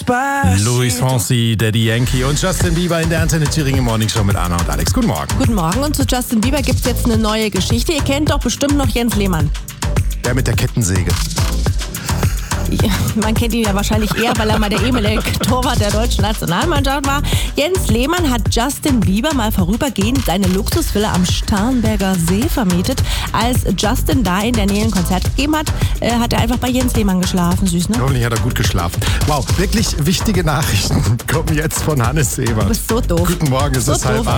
Luis Fonsi, Daddy Yankee und Justin Bieber in der Antenne Thüringen Morning Show mit Anna und Alex. Guten Morgen. Guten Morgen, und zu Justin Bieber gibt es jetzt eine neue Geschichte. Ihr kennt doch bestimmt noch Jens Lehmann. Der mit der Kettensäge. Ja, man kennt ihn ja wahrscheinlich eher, weil er mal der ehemalige Torwart der deutschen Nationalmannschaft war. Jens Lehmann hat Justin Bieber mal vorübergehend seine Luxusvilla am Starnberger See vermietet. Als Justin da in der Nähe ein Konzert gegeben hat, hat er einfach bei Jens Lehmann geschlafen. Süß, ne? Hoffentlich hat er gut geschlafen. Wow, wirklich wichtige Nachrichten kommen jetzt von Hannes Ebert. Du bist so doof. Guten Morgen, es ist 7:30.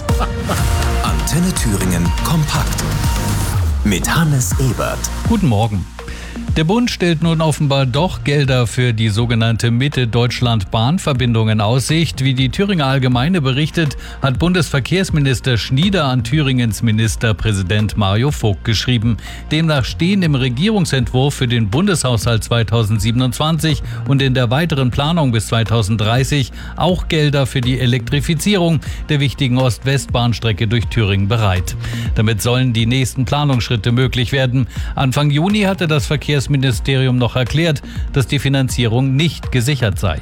Antenne Thüringen kompakt mit Hannes Ebert. Guten Morgen. Der Bund stellt nun offenbar doch Gelder für die sogenannte Mitte-Deutschland-Bahnverbindung in Aussicht. Wie die Thüringer Allgemeine berichtet, hat Bundesverkehrsminister Schnieder an Thüringens Ministerpräsident Mario Vogt geschrieben. Demnach stehen im Regierungsentwurf für den Bundeshaushalt 2027 und in der weiteren Planung bis 2030 auch Gelder für die Elektrifizierung der wichtigen Ost-West-Bahnstrecke durch Thüringen bereit. Damit sollen die nächsten Planungsschritte möglich werden. Anfang Juni hatte das Verkehrsministerium noch erklärt, dass die Finanzierung nicht gesichert sei.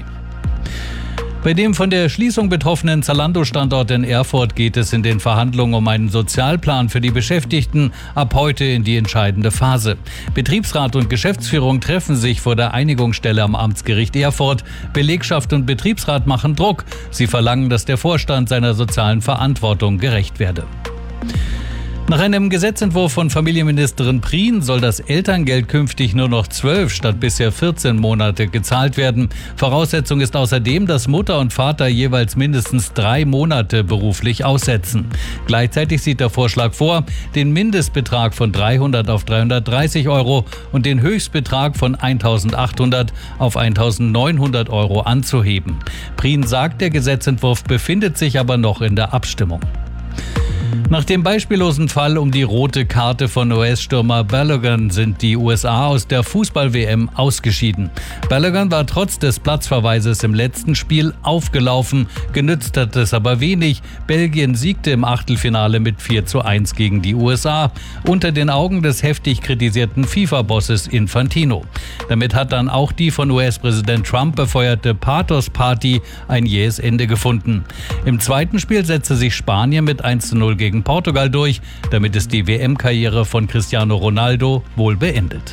Bei dem von der Schließung betroffenen Zalando-Standort in Erfurt geht es in den Verhandlungen um einen Sozialplan für die Beschäftigten ab heute in die entscheidende Phase. Betriebsrat und Geschäftsführung treffen sich vor der Einigungsstelle am Amtsgericht Erfurt. Belegschaft und Betriebsrat machen Druck. Sie verlangen, dass der Vorstand seiner sozialen Verantwortung gerecht werde. Nach einem Gesetzentwurf von Familienministerin Prien soll das Elterngeld künftig nur noch 12 statt bisher 14 Monate gezahlt werden. Voraussetzung ist außerdem, dass Mutter und Vater jeweils mindestens 3 Monate beruflich aussetzen. Gleichzeitig sieht der Vorschlag vor, den Mindestbetrag von 300 auf 330 Euro und den Höchstbetrag von 1.800 auf 1.900 Euro anzuheben. Prien sagt, der Gesetzentwurf befindet sich aber noch in der Abstimmung. Nach dem beispiellosen Fall um die rote Karte von US-Stürmer Balogun sind die USA aus der Fußball-WM ausgeschieden. Balogun war trotz des Platzverweises im letzten Spiel aufgelaufen, genützt hat es aber wenig. Belgien siegte im Achtelfinale mit 4:1 gegen die USA, unter den Augen des heftig kritisierten FIFA-Bosses Infantino. Damit hat dann auch die von US-Präsident Trump befeuerte Pathos-Party ein jähes Ende gefunden. Im zweiten Spiel setzte sich Spanien mit 1:0 gegen Portugal durch. Damit ist die WM-Karriere von Cristiano Ronaldo wohl beendet.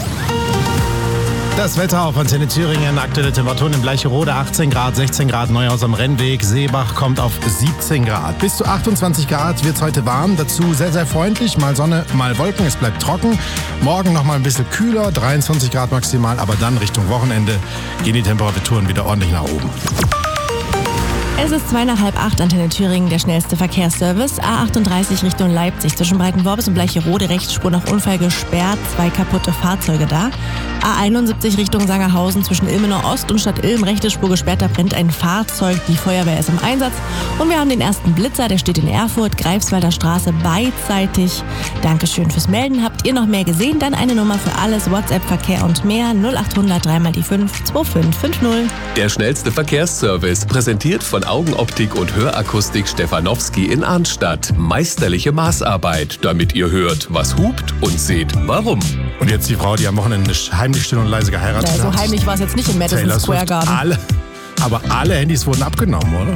Das Wetter auf Antenne Thüringen, aktuelle Temperaturen in Bleicherode 18 Grad, 16 Grad, Neuhaus am Rennweg, Seebach kommt auf 17 Grad. Bis zu 28 Grad wird es heute warm, dazu sehr, sehr freundlich, mal Sonne, mal Wolken, es bleibt trocken. Morgen noch mal ein bisschen kühler, 23 Grad maximal, aber dann Richtung Wochenende gehen die Temperaturen wieder ordentlich nach oben. Es ist 7:30, Antenne Thüringen, der schnellste Verkehrsservice. A38 Richtung Leipzig, zwischen Breitenworbis und Bleicherode, Rechtsspur nach Unfall gesperrt, 2 kaputte Fahrzeuge da. A71 Richtung Sangerhausen, zwischen Ilmenau Ost und Stadt Ilm, rechte Spur gesperrt, da brennt ein Fahrzeug, die Feuerwehr ist im Einsatz. Und wir haben den ersten Blitzer, der steht in Erfurt, Greifswalder Straße beidseitig. Dankeschön fürs Melden. Habt ihr noch mehr gesehen? Dann eine Nummer für alles, WhatsApp, Verkehr und mehr, 0800 3x5 2550. Der schnellste Verkehrsservice, präsentiert von Augenoptik und Hörakustik Stefanowski in Arnstadt. Meisterliche Maßarbeit, damit ihr hört, was hupt und seht, warum. Und jetzt die Frau, die am Wochenende heimlich still und leise geheiratet hat. So heimlich war es jetzt nicht im Madison Taylor Square Swift. Garden. Aber alle Handys wurden abgenommen, oder?